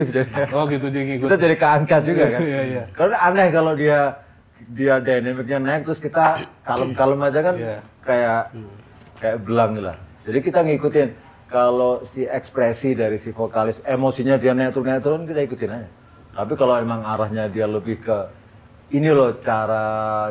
Oh gitu, dia ngikut. Kita jadi keangkat juga kan. Iya, iya. Karena aneh kalau dia dinamiknya naik terus kita kalem-kalem aja kan kayak belang lah. Jadi kita ngikutin kalau si ekspresi dari si vokalis emosinya dia naik turun kita ikutin aja. Tapi kalau emang arahnya dia lebih ke ini loh cara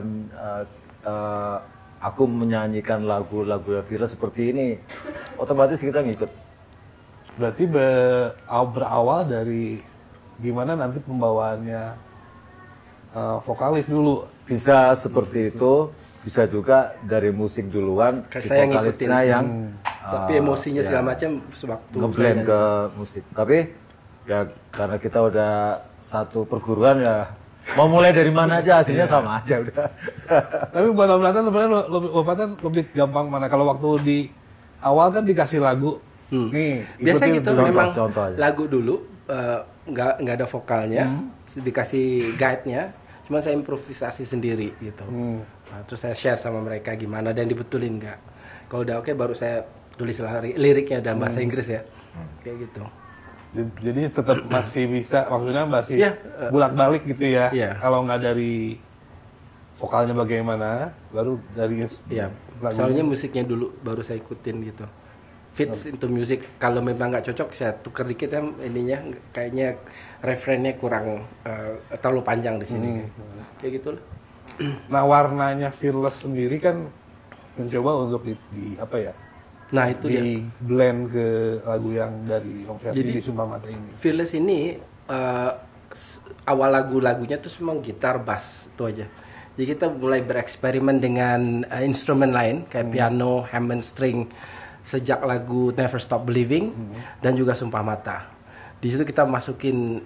aku menyanyikan lagu-lagu Fearless seperti ini, otomatis kita ngikut. Berarti berawal dari gimana nanti pembawaannya vokalis dulu. Bisa seperti itu, bisa juga dari musik duluan, si Saya vokalisnya yang tapi emosinya segala macam sewaktu ngeblend ke musik. Tapi ya karena kita udah satu perguruan ya mau mulai dari mana aja hasilnya sama aja udah. Tapi buat Om Nathan sebenarnya lebih gampang mana? Kalau waktu di awal kan dikasih lagu, nih biasa ikutin gitu dulu. memang contoh aja. lagu dulu nggak ada vokalnya, dikasih guide-nya, cuma saya improvisasi sendiri gitu. Nah, terus saya share sama mereka gimana dan dibetulin nggak. Kalau udah oke baru saya tulis liriknya dalam bahasa Inggris ya, kayak gitu. Jadi tetap masih bisa, maksudnya masih bolak-balik gitu ya. Iya. Kalau nggak dari vokalnya bagaimana, baru dari Iya. lagunya. Soalnya musiknya dulu baru saya ikutin gitu. Fits into music. Kalau memang nggak cocok saya tuker dikit ya ininya, kayaknya referennya kurang terlalu panjang di sini. Kayak gitu lah. Nah warnanya Fearless sendiri kan mencoba untuk di apa ya? Nah itu dia. Di blend ke lagu yang dari Om Ferdi Jadi, di Sumpah Mata ini. Fearless ini awal lagu-lagunya tuh semua gitar, bass itu aja. Jadi kita mulai bereksperimen dengan instrumen lain kayak piano, Hammond string sejak lagu Never Stop Believing dan juga Sumpah Mata. Di situ kita masukin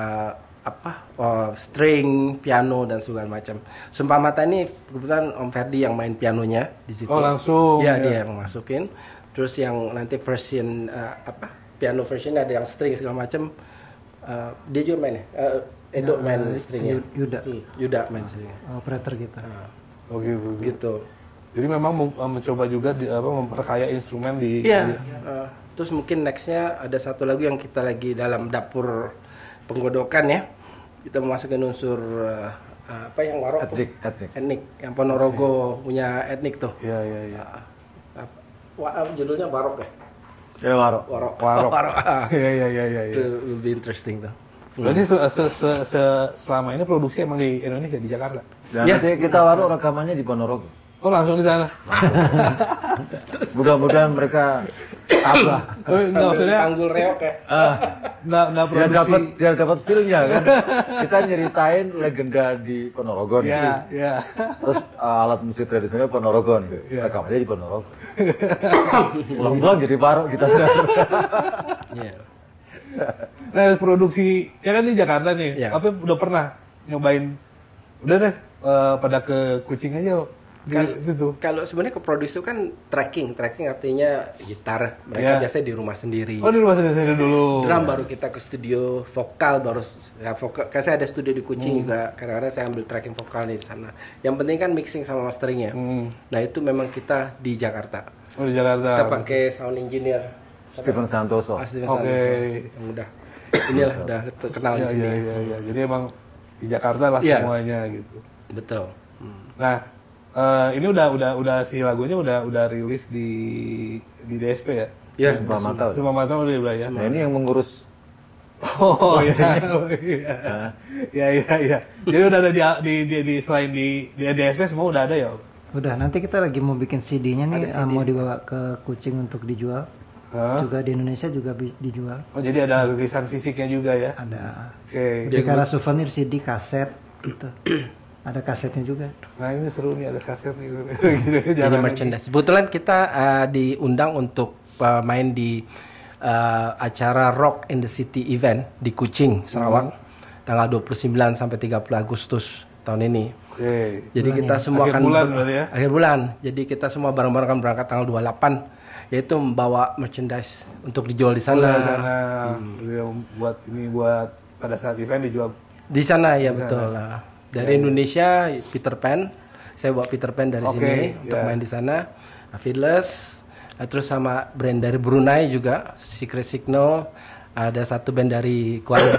string, piano dan segala macam. Sumpah Mata ini kebetulan Om Ferdi yang main pianonya di situ. Oh langsung. Ya, dia yang masukin. Terus yang nanti version piano version ada yang string segala macam. Dia juga main ya. Edo main stringnya. Yuda main stringnya. Operator kita. Oh gitu. Gitu. Jadi memang mencoba juga memperkaya instrumen di. Iya. Terus mungkin nextnya ada satu lagu yang kita lagi dalam dapur penggodokan ya. Kita memasukin unsur yang warok etnik yang Ponorogo punya etnik tuh. Iya. Judulnya Barok ya. Ya warok. Iya. Itu will be interesting tuh. Berarti selama ini produksi emang di Indonesia, di Jakarta. Dan nanti kita warok rekamannya di Ponorogo. Oh langsung di sana. Mudah-mudahan mereka tabah. Tanggul reok ya. Nggak produksi. Biar dapat feel-nya kan. Kita nyeritain legenda di Ponorogo nih. Iya. Terus alat musik tradisional Ponorogo nih. Rekamannya di Ponorogo. Pulang-pulang jadi barok kita. Iya. Nah produksi ya kan di Jakarta nih. Iya. Apa udah pernah nyobain? Udah deh pada ke Kucing aja. Gitu. Kalau sebenarnya ke produksi itu kan tracking artinya gitar. Mereka biasanya di rumah sendiri. Oh di rumah sendiri dulu. Drum baru kita ke studio, vokal baru vokal. Kan saya ada studio di Kucing juga. Kadang-kadang saya ambil tracking vokal di sana. Yang penting kan mixing sama masteringnya. Nah itu memang kita di Jakarta. Oh di Jakarta. Kita pakai sound engineer Stephen Santoso. Yang udah inilah udah terkenal di sini. Iya. Jadi emang di Jakarta lah semuanya gitu. Betul. Nah ini udah si lagunya udah rilis di DSP ya? Iya. Sumpah Mata udah ya. Nah ini yang mengurus. Oh iya. Jadi udah ada di selain di DSP semua udah ada ya? Udah, nanti kita lagi mau bikin CD-nya nih, mau dibawa ke Kucing untuk dijual. Juga di Indonesia juga dijual. Oh jadi ada rilisan fisiknya juga ya? Ada. Oke. Jadi karena souvenir CD, kaset gitu. Ada kasetnya juga. Nah ini seru nih ada kaset nih. Jadi merchandise. Kebetulan kita diundang untuk main di acara Rock in the City event di Kucing, Sarawak, tanggal 29 sampai 30 Agustus tahun ini. Oke. Jadi kita semua akhir akan bulan berarti ya? Akhir bulan. Jadi kita semua bareng-bareng akan berangkat tanggal 28. Yaitu membawa merchandise untuk dijual di sana. Buat pada saat event dijual di sana ya betul lah. Dari Indonesia Peter Pan, saya bawa Peter Pan dari sini untuk main di sana. Fearless, terus sama brand dari Brunei juga Secret Signal, ada satu band dari Kuala